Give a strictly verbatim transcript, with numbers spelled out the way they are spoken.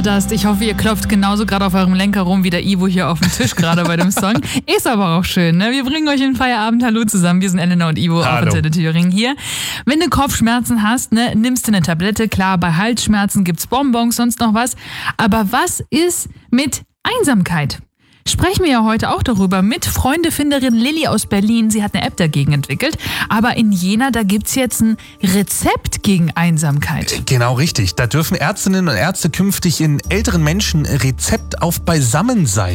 Das, ich hoffe, ihr klopft genauso gerade auf eurem Lenker rum wie der Ivo hier auf dem Tisch gerade bei dem Song. Ist aber auch schön, ne? Wir bringen euch in Feierabend. Hallo zusammen. Wir sind Elena und Ivo auf Antenne Thüringen hier. Wenn du Kopfschmerzen hast, ne, nimmst du eine Tablette. Klar, bei Halsschmerzen gibt's Bonbons, sonst noch was. Aber was ist mit Einsamkeit? Sprechen wir ja heute auch darüber mit Freundefinderin Lilly aus Berlin. Sie hat eine App dagegen entwickelt. Aber in Jena, da gibt's jetzt ein Rezept gegen Einsamkeit. Genau richtig. Da dürfen Ärztinnen und Ärzte künftig in älteren Menschen Rezept auf Beisammensein